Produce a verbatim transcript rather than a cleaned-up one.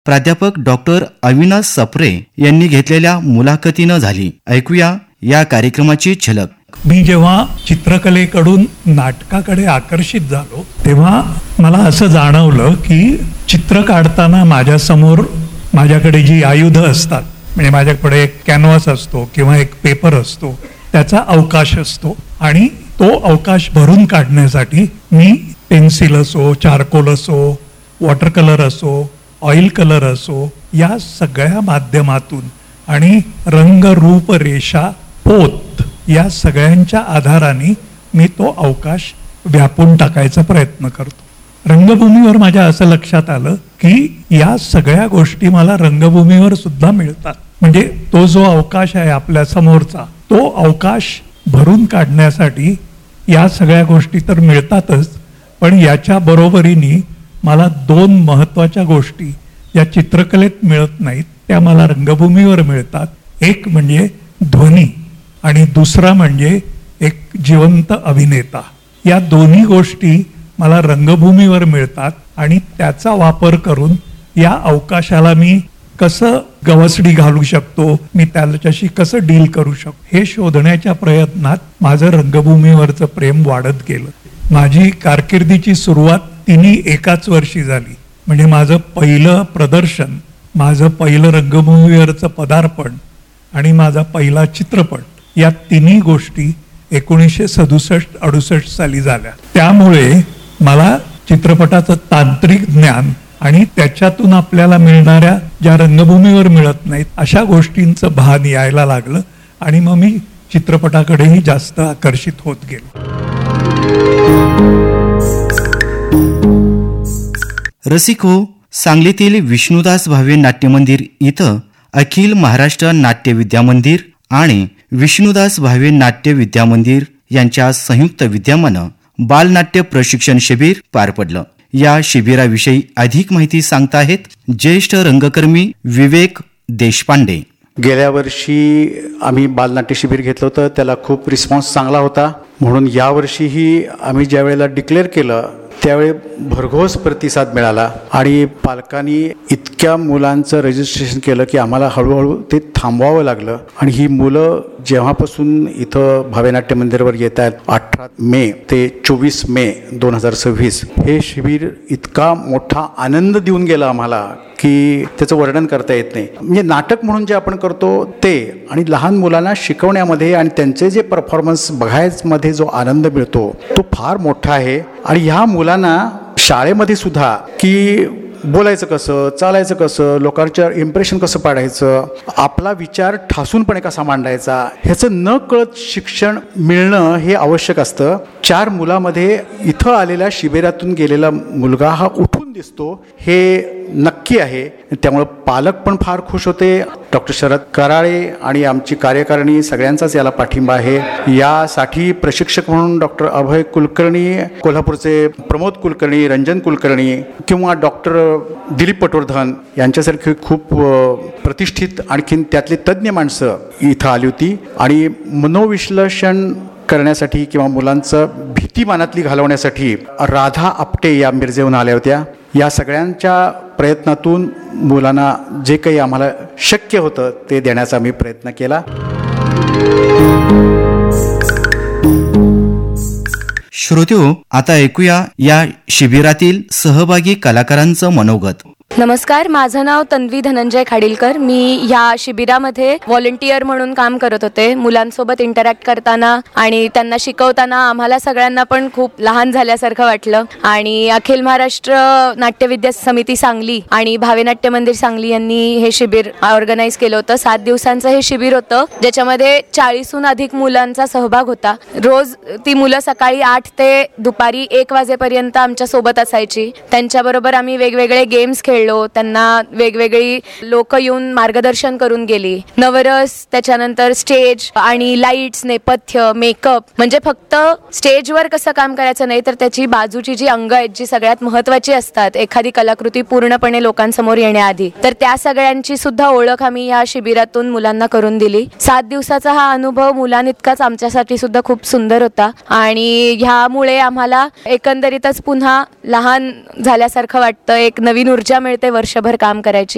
प्राध्यापक डॉक्टर अविनाश सप्रे यांनी घेतलेल्या मुलाखतीनं झाली. ऐकूया या कार्यक्रमाची झलक. मी जेव्हा चित्रकलेकडून नाटकाकडे आकर्षित झालो तेव्हा मला असं जाणवलं की चित्र काढताना माझ्यासमोर माझ्याकडे जी आयुधं असतात, म्हणजे माझ्याकडे एक कॅनव्हास असतो किंवा एक पेपर असतो, त्याचा अवकाश असतो आणि तो अवकाश भरून काढण्यासाठी मी पेन्सिल असो, चारकोल असो, वॉटर कलर असो, ऑइल कलर असो, या सगळ्या माध्यमातून आणि रंग, रूप, रेषा, पोत या सगळ्यांच्या आधाराने मी तो अवकाश व्यापून टाकायचा प्रयत्न करतो. रंगभूमीवर माझ्या असं लक्षात आलं की या सगळ्या गोष्टी मला रंगभूमीवर सुद्धा मिळतात. म्हणजे तो जो अवकाश आहे आपल्या समोरचा, तो अवकाश भरून काढण्यासाठी या सगळ्या गोष्टी तर मिळतातच, पण याच्या बरोबरीने मला दोन महत्त्वाच्या गोष्टी या चित्रकलेत मिळत नाहीत, त्या मला रंगभूमीवर मिळतात. एक म्हणजे ध्वनी आणि दुसरा म्हणजे एक जिवंत अभिनेता. या दोन्ही गोष्टी मला रंगभूमीवर मिळतात आणि त्याचा वापर करून या अवकाशाला मी कसं गवसडी घालू शकतो, मी त्याच्याशी कसं डील करू शकतो, हे शोधण्याच्या प्रयत्नात माझं रंगभूमीवरचं प्रेम वाढत गेलं. माझी कारकिर्दीची सुरुवात तिन्ही एकाच वर्षी झाली. म्हणजे माझं पहिलं प्रदर्शन, माझं पहिलं रंगभूमीवरचं पदार्पण आणि माझा पहिला चित्रपट, या तिन्ही गोष्टी एकोणीसशे सदुसष्ट अडुसष्ट साली झाल्या. त्यामुळे मला चित्रपटाचं तांत्रिक ज्ञान आणि त्याच्यातून आपल्याला मिळणाऱ्या ज्या रंगभूमीवर मिळत नाहीत अशा गोष्टींचं भान यायला लागलं आणि मग मी चित्रपटाकडेही जास्त आकर्षित होत गेलो. रसिक हो, सांगलीतील विष्णुदास भावे नाट्यमंदिर इथं अखिल महाराष्ट्र नाट्य विद्यामंदिर आणि विष्णुदास भावे नाट्य विद्यामंदिर यांच्या संयुक्त विद्यमानं बालनाट्य प्रशिक्षण शिबिर पार पडलं. या शिबिराविषयी अधिक माहिती सांगताहेत ज्येष्ठ रंगकर्मी विवेक देशपांडे. गेल्या वर्षी आम्ही बालनाट्य शिबिर घेतलं होतं, त्याला खूप रिस्पॉन्स चांगला होता. म्हणून यावर्षीही आम्ही ज्या वेळेला डिक्लेअर केलं त्यावेळी भरघोस प्रतिसाद मिळाला आणि पालकांनी इतक्या मुलांचं रजिस्ट्रेशन केलं की आम्हाला हळूहळू ते थांबवावं लागलं. आणि ही मुलं जेव्हापासून इथं भावे नाट्य मंदिरावर येत आहेत, अठरा मे ते चोवीस मे दोन हजार सव्वीस हे शिबिर इतका मोठा आनंद देऊन गेला आम्हाला की त्याचं वर्णन करता येत नाही. म्हणजे नाटक म्हणून जे आपण करतो ते आणि लहान मुलांना शिकवण्यामध्ये आणि त्यांचे जे परफॉर्मन्स बघायमध्ये जो आनंद मिळतो तो फार मोठा आहे. आणि ह्या मुलांना शाळेमध्ये सुद्धा की बोलायचं कसं, चालायचं कसं, लोकांच्या इम्प्रेशन कसं पाडायचं, आपला विचार ठासूनपणे कसा मांडायचा, ह्याचं न कळत शिक्षण मिळणं हे आवश्यक असतं. चार मुलामध्ये इथं आलेल्या शिबिरातून गेलेला मुलगा हा उठून दिसतो हे नक्की आहे. त्यामुळं पालक पण फार खुश होते. डॉक्टर शरद कराळे आणि आमची कार्यकारिणी सगळ्यांचाच याला पाठिंबा आहे. यासाठी प्रशिक्षक म्हणून डॉक्टर अभय कुलकर्णी, कोल्हापूरचे प्रमोद कुलकर्णी, रंजन कुलकर्णी किंवा डॉक्टर दिलीप पटवर्धन यांच्यासारखी खूप प्रतिष्ठित आणखीन त्यातले तज्ज्ञ माणसं इथं आली होती. आणि मनोविश्लेषण करण्यासाठी किंवा मुलांचं भीती मनातली घालवण्यासाठी राधा आपटे या मिरजेहून आल्या होत्या. या सगळ्यांच्या प्रयत्नातून मुलांना जे काही आम्हाला शक्य होतं ते देण्याचा आम्ही प्रयत्न केला. श्रोत्यो, आता ऐकूया या शिबिरातील सहभागी कलाकारांचं मनोगत. नमस्कार, माझं नाव तन्वी धनंजय खाडीलकर. मी या शिबिरामध्ये व्हॉलंटियर म्हणून काम करत होते. मुलांसोबत इंटरॅक्ट करताना आणि त्यांना शिकवताना आम्हाला सगळ्यांना पण खूप लहान झाल्यासारखं वाटलं. आणि अखिल महाराष्ट्र नाट्यविद्या समिती सांगली आणि भावे नाट्य मंदिर सांगली यांनी हे शिबिर ऑर्गनाईज केलं होतं. सात दिवसांचं हे शिबिर होतं ज्याच्यामध्ये चाळीसहून अधिक मुलांचा सहभाग होता. रोज ती मुलं सकाळी आठ ते दुपारी एक वाजेपर्यंत आमच्या सोबत असायची. त्यांच्याबरोबर आम्ही वेगवेगळे गेम्स खेळ खेळलो. त्यांना वेगवेगळी लोक येऊन मार्गदर्शन करून गेली. नवरस, त्याच्यानंतर स्टेज आणि लाईट्स, नेपथ्य, मेकअप, म्हणजे फक्त स्टेजवर कसं काम करायचं नाही तर त्याची बाजूची जी अंग आहेत जी सगळ्यात महत्त्वाची असतात एखादी कलाकृती पूर्णपणे लोकांसमोर येण्याआधी, तर त्या सगळ्यांची सुद्धा ओळख आम्ही या शिबिरातून मुलांना करून दिली. सात दिवसाचा हा अनुभव मुलांइतकाच आमच्यासाठी सुद्धा खूप सुंदर होता आणि ह्यामुळे आम्हाला एकंदरीतच पुन्हा लहान झाल्यासारखं वाटतं. एक नवीन ऊर्जा मिळते वर्षभर काम करायची.